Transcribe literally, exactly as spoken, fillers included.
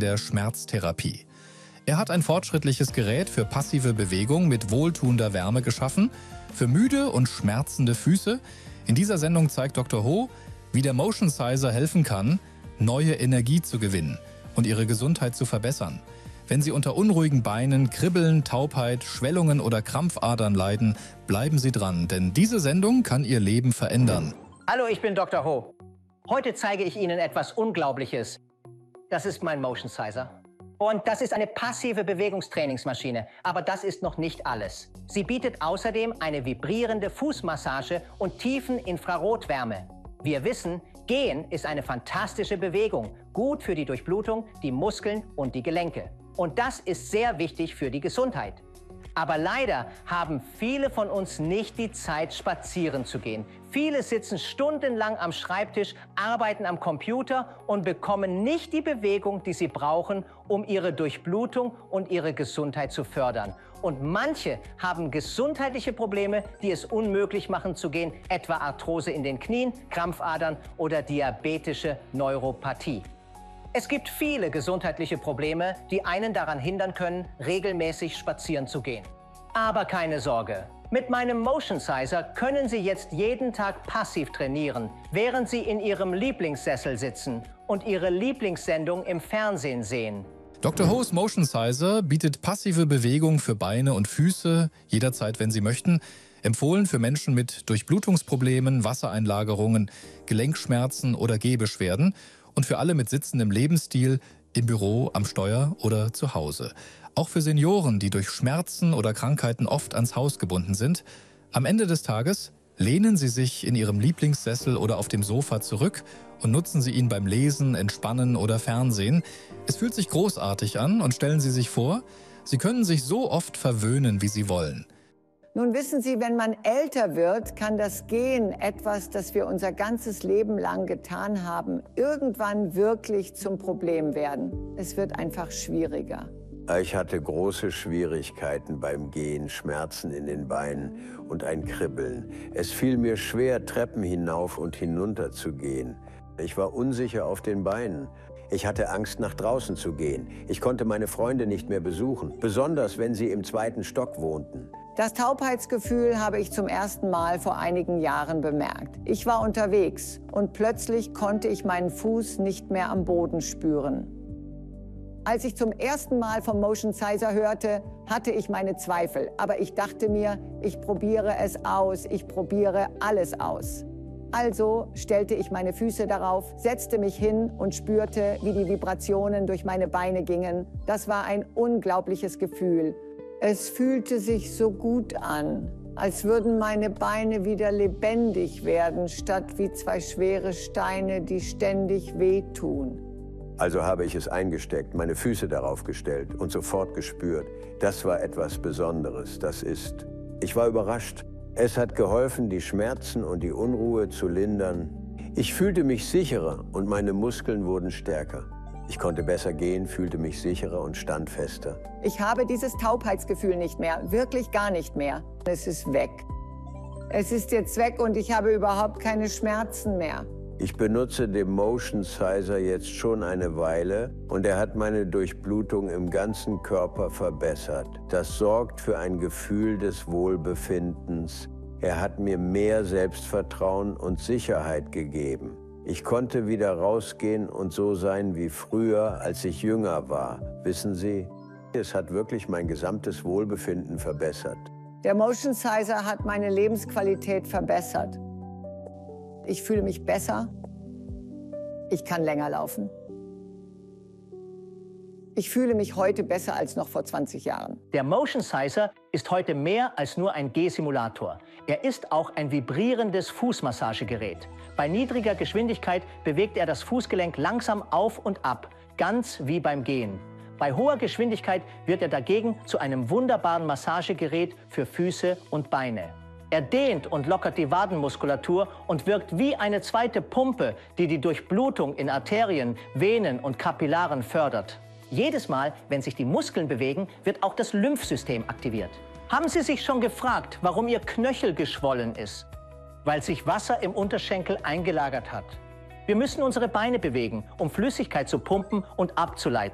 der Schmerztherapie. Er hat ein fortschrittliches Gerät für passive Bewegung mit wohltuender Wärme geschaffen, für müde und schmerzende Füße. In dieser Sendung zeigt Doktor Ho, wie der Motion Sizer helfen kann, neue Energie zu gewinnen und Ihre Gesundheit zu verbessern. Wenn Sie unter unruhigen Beinen, Kribbeln, Taubheit, Schwellungen oder Krampfadern leiden, bleiben Sie dran, denn diese Sendung kann Ihr Leben verändern. Hallo, ich bin Doktor Ho. Heute zeige ich Ihnen etwas Unglaubliches. Das ist mein Motion Sizer. Und das ist eine passive Bewegungstrainingsmaschine. Aber das ist noch nicht alles. Sie bietet außerdem eine vibrierende Fußmassage und tiefen Infrarotwärme. Wir wissen, Gehen ist eine fantastische Bewegung, gut für die Durchblutung, die Muskeln und die Gelenke. Und das ist sehr wichtig für die Gesundheit. Aber leider haben viele von uns nicht die Zeit, spazieren zu gehen. Viele sitzen stundenlang am Schreibtisch, arbeiten am Computer und bekommen nicht die Bewegung, die sie brauchen, um ihre Durchblutung und ihre Gesundheit zu fördern. Und manche haben gesundheitliche Probleme, die es unmöglich machen zu gehen, etwa Arthrose in den Knien, Krampfadern oder diabetische Neuropathie. Es gibt viele gesundheitliche Probleme, die einen daran hindern können, regelmäßig spazieren zu gehen. Aber keine Sorge. Mit meinem Motion Sizer können Sie jetzt jeden Tag passiv trainieren, während Sie in Ihrem Lieblingssessel sitzen und Ihre Lieblingssendung im Fernsehen sehen. Doktor Ho's Motion Sizer bietet passive Bewegung für Beine und Füße, jederzeit, wenn Sie möchten. Empfohlen für Menschen mit Durchblutungsproblemen, Wassereinlagerungen, Gelenkschmerzen oder Gehbeschwerden. Und für alle mit sitzendem Lebensstil, im Büro, am Steuer oder zu Hause. Auch für Senioren, die durch Schmerzen oder Krankheiten oft ans Haus gebunden sind. Am Ende des Tages lehnen Sie sich in Ihrem Lieblingssessel oder auf dem Sofa zurück und nutzen Sie ihn beim Lesen, Entspannen oder Fernsehen. Es fühlt sich großartig an und stellen Sie sich vor, Sie können sich so oft verwöhnen, wie Sie wollen. Nun wissen Sie, wenn man älter wird, kann das Gehen, etwas, das wir unser ganzes Leben lang getan haben, irgendwann wirklich zum Problem werden. Es wird einfach schwieriger. Ich hatte große Schwierigkeiten beim Gehen, Schmerzen in den Beinen und ein Kribbeln. Es fiel mir schwer, Treppen hinauf und hinunter zu gehen. Ich war unsicher auf den Beinen. Ich hatte Angst, nach draußen zu gehen. Ich konnte meine Freunde nicht mehr besuchen, besonders wenn sie im zweiten Stock wohnten. Das Taubheitsgefühl habe ich zum ersten Mal vor einigen Jahren bemerkt. Ich war unterwegs und plötzlich konnte ich meinen Fuß nicht mehr am Boden spüren. Als ich zum ersten Mal vom Motion Sizer hörte, hatte ich meine Zweifel. Aber ich dachte mir, ich probiere es aus, ich probiere alles aus. Also stellte ich meine Füße darauf, setzte mich hin und spürte, wie die Vibrationen durch meine Beine gingen. Das war ein unglaubliches Gefühl. Es fühlte sich so gut an, als würden meine Beine wieder lebendig werden, statt wie zwei schwere Steine, die ständig wehtun. Also habe ich es eingesteckt, meine Füße darauf gestellt und sofort gespürt. Das war etwas Besonderes, das ist. Ich war überrascht. Es hat geholfen, die Schmerzen und die Unruhe zu lindern. Ich fühlte mich sicherer und meine Muskeln wurden stärker. Ich konnte besser gehen, fühlte mich sicherer und standfester. Ich habe dieses Taubheitsgefühl nicht mehr, wirklich gar nicht mehr. Es ist weg. Es ist jetzt weg und ich habe überhaupt keine Schmerzen mehr. Ich benutze den Motion Sizer jetzt schon eine Weile und er hat meine Durchblutung im ganzen Körper verbessert. Das sorgt für ein Gefühl des Wohlbefindens. Er hat mir mehr Selbstvertrauen und Sicherheit gegeben. Ich konnte wieder rausgehen und so sein wie früher, als ich jünger war. Wissen Sie, es hat wirklich mein gesamtes Wohlbefinden verbessert. Der Motion Sizer hat meine Lebensqualität verbessert. Ich fühle mich besser. Ich kann länger laufen. Ich fühle mich heute besser als noch vor zwanzig Jahren. Der Motion Sizer ist heute mehr als nur ein Gehsimulator. Er ist auch ein vibrierendes Fußmassagegerät. Bei niedriger Geschwindigkeit bewegt er das Fußgelenk langsam auf und ab, ganz wie beim Gehen. Bei hoher Geschwindigkeit wird er dagegen zu einem wunderbaren Massagegerät für Füße und Beine. Er dehnt und lockert die Wadenmuskulatur und wirkt wie eine zweite Pumpe, die die Durchblutung in Arterien, Venen und Kapillaren fördert. Jedes Mal, wenn sich die Muskeln bewegen, wird auch das Lymphsystem aktiviert. Haben Sie sich schon gefragt, warum Ihr Knöchel geschwollen ist? Weil sich Wasser im Unterschenkel eingelagert hat. Wir müssen unsere Beine bewegen, um Flüssigkeit zu pumpen und abzuleiten.